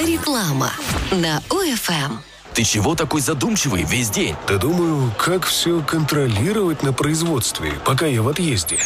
Реклама на ОФМ. Ты чего такой задумчивый весь день? Да думаю, как все контролировать на производстве, пока я в отъезде.